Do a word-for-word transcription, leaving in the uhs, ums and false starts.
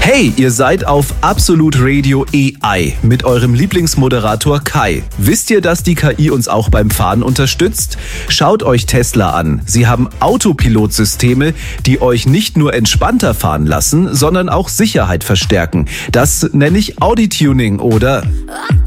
Hey, ihr seid auf Absolut Radio A I mit eurem Lieblingsmoderator Kai. Wisst ihr, dass die K I uns auch beim Fahren unterstützt? Schaut euch Tesla an. Sie haben Autopilotsysteme, die euch nicht nur entspannter fahren lassen, sondern auch Sicherheit verstärken. Das nenne ich Audi-Tuning, oder?